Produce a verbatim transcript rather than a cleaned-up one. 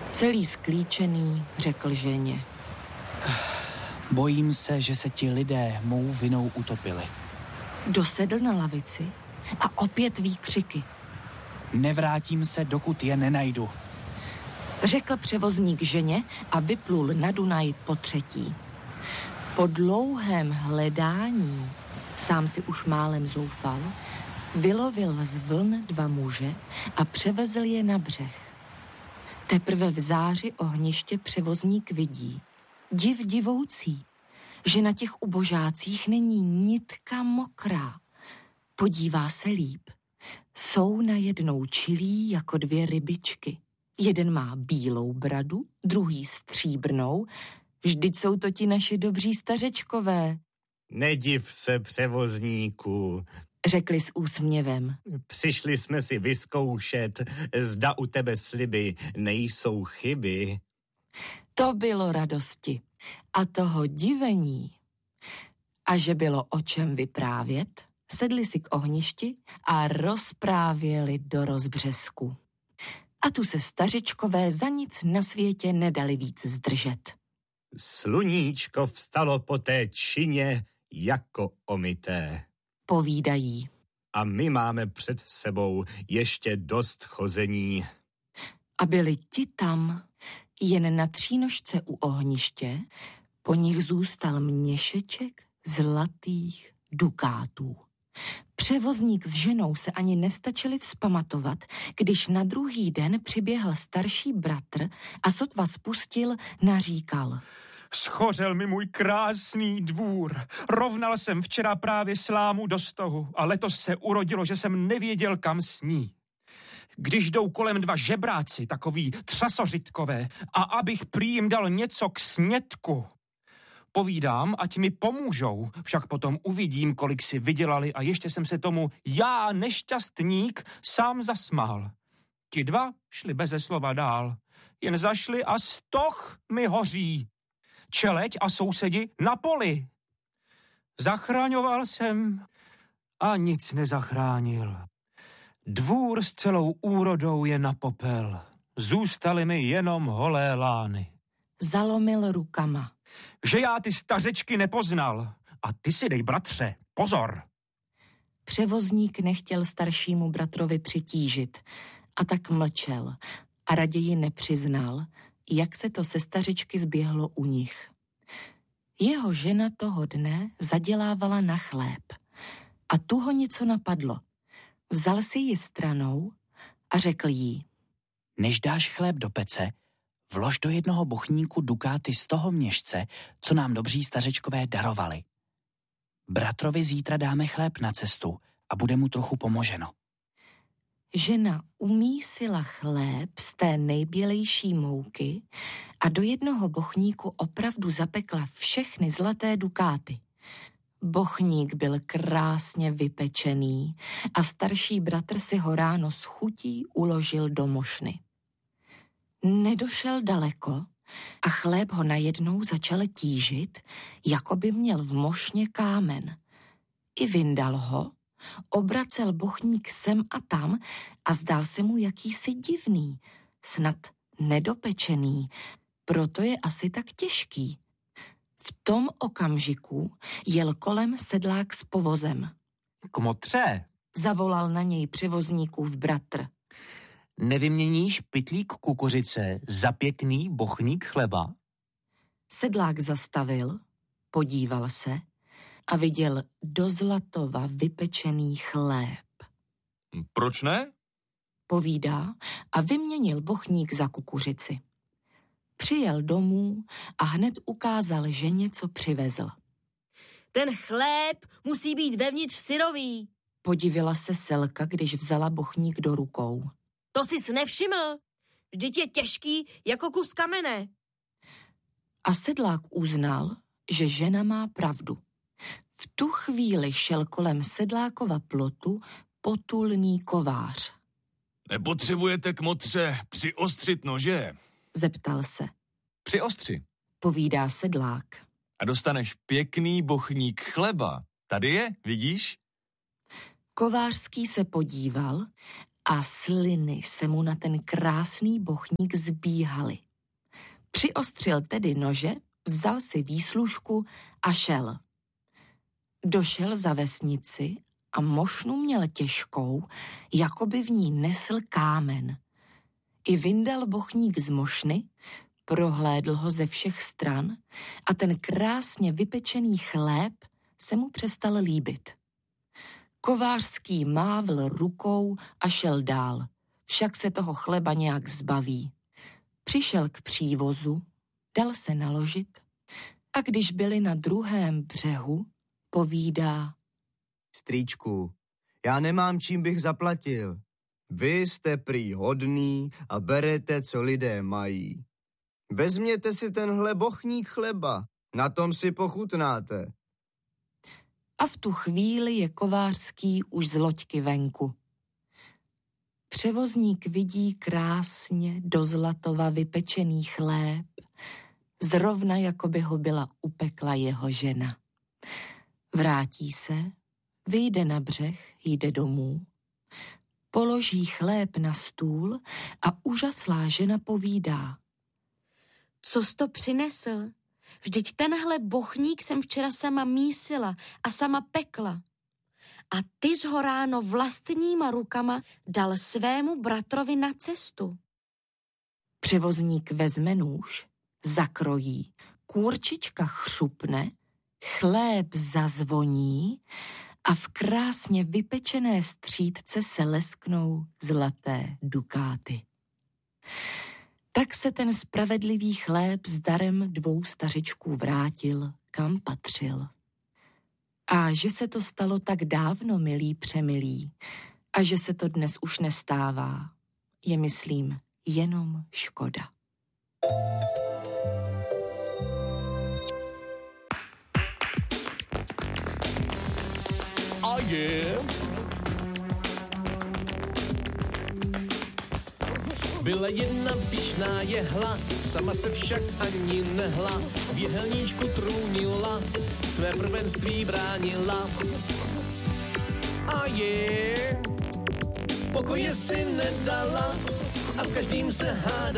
Celý sklíčený řekl ženě. Bojím se, že se ti lidé mou vinou utopili. Dosedl na lavici a opět výkřiky. Nevrátím se, dokud je nenajdu. Řekl převozník ženě a vyplul na Dunaj po třetí. Po dlouhém hledání, sám si už málem zoufal, vylovil z vln dva muže a převezl je na břeh. Teprve v záři ohniště převozník vidí, div divoucí, že na těch ubožácích není nitka mokrá. Podívá se líp. Jsou najednou čilí jako dvě rybičky. Jeden má bílou bradu, druhý stříbrnou. Vždyť jsou to ti naši dobří stařečkové. Nediv se, převozníku, řekli s úsměvem. Přišli jsme si vyzkoušet, zda u tebe sliby nejsou chyby. To bylo radosti a toho divení. A že bylo o čem vyprávět, sedli si k ohništi a rozprávěli do rozbřesku. A tu se stařečkové za nic na světě nedali víc zdržet. Sluníčko vstalo po té čině jako omyté. Povídají. A my máme před sebou ještě dost chození. A byli ti tam, jen na třínožce u ohniště, po nich zůstal měšeček zlatých dukátů. Převozník s ženou se ani nestačili vzpamatovat, když na druhý den přiběhl starší bratr a sotva spustil, naříkal. Schořel mi můj krásný dvůr. Rovnal jsem včera právě slámu do stohu a letos se urodilo, že jsem nevěděl, kam s ní. Když jdou kolem dva žebráci, takový třasořitkové, a abych prý jim dal něco k snědku. Povídám, ať mi pomůžou, však potom uvidím, kolik si vydělali a ještě jsem se tomu já, nešťastník, sám zasmál. Ti dva šli beze slova dál, jen zašli a stoh mi hoří. Čeleď a sousedi na poli. Zachraňoval jsem a nic nezachránil. Dvůr s celou úrodou je na popel. Zůstaly mi jenom holé lány. Zalomil rukama. Že já ty stařečky nepoznal. A ty si dej, bratře, pozor. Převozník nechtěl staršímu bratrovi přitížit a tak mlčel a raději nepřiznal, jak se to se stařečky zběhlo u nich. Jeho žena toho dne zadělávala na chléb a tu ho něco napadlo. Vzal si ji stranou a řekl jí. Než dáš chléb do pece, vlož do jednoho bochníku dukáty z toho měšce, co nám dobří stařečkové darovali. Bratrovi zítra dáme chléb na cestu a bude mu trochu pomoženo. Žena umísila chléb z té nejbělejší mouky a do jednoho bochníku opravdu zapekla všechny zlaté dukáty. Bochník byl krásně vypečený a starší bratr si ho ráno s chutí uložil do mošny. Nedošel daleko a chléb ho najednou začal tížit, jako by měl v mošně kámen. I vyndal ho, obracel bochník sem a tam a zdál se mu jakýsi divný, snad nedopečený, proto je asi tak těžký. V tom okamžiku jel kolem sedlák s povozem. Kmotře, zavolal na něj převozníkův bratr. Nevyměníš pytlík kukuřice za pěkný bochník chleba? Sedlák zastavil, podíval se a viděl do zlatova vypečený chléb. Proč ne? Povídá a vyměnil bochník za kukuřici. Přijel domů a hned ukázal ženě, co přivezl. Ten chléb musí být vevnitř syrový. Podivila se Selka, když vzala bochník do rukou. To jsi nevšiml? Vždyť je těžký jako kus kamene. A sedlák uznal, že žena má pravdu. V tu chvíli šel kolem sedlákova plotu potulný kovář. Nepotřebujete, kmotře, přiostřit nože? Zeptal se. Přiostři. Povídá sedlák. A dostaneš pěkný bochník chleba. Tady je, vidíš? Kovářský se podíval a sliny se mu na ten krásný bochník zbíhaly. Přiostřil tedy nože, vzal si výslužku a šel. Došel za vesnici a mošnu měl těžkou, jako by v ní nesl kámen. I vyndal bochník z mošny, prohlédl ho ze všech stran a ten krásně vypečený chléb se mu přestal líbit. Kovářský mávl rukou a šel dál, však se toho chleba nějak zbaví. Přišel k přívozu, dal se naložit a když byli na druhém břehu, povídá: Strýčku, já nemám čím bych zaplatil. Vy jste prý hodný a berete, co lidé mají. Vezměte si tenhle bochník chleba, na tom si pochutnáte. A v tu chvíli je Kovářský už z loďky venku. Převozník vidí krásně do zlatova vypečený chléb, zrovna jako by ho byla upekla jeho žena. Vrátí se, vyjde na břeh, jde domů, položí chléb na stůl a úžaslá žena povídá: Co jsi to přinesl? Vždyť tenhle bochník jsem včera sama mísila a sama pekla. A ty jsi ho ráno vlastníma rukama dal svému bratrovi na cestu. Převozník vezme nůž, zakrojí, kůrčička chřupne, chléb zazvoní a v krásně vypečené střídce se lesknou zlaté dukáty. Tak se ten spravedlivý chléb s darem dvou stařičků vrátil, kam patřil. A že se to stalo tak dávno, milí přemilí, a že se to dnes už nestává, je, myslím, jenom škoda. A je... Byla jedna pyšná jehla, sama se však ani nehla, v jehelníčku trůnila, své prvenství bránila. A je, pokoje si nedala a s každým se hádala.